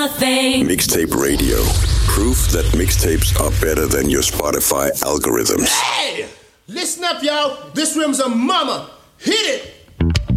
nothing. Mixtape Radio. Proof that mixtapes are better than your Spotify algorithms. Hey! Listen up, y'all. This room's a mama. Hit it!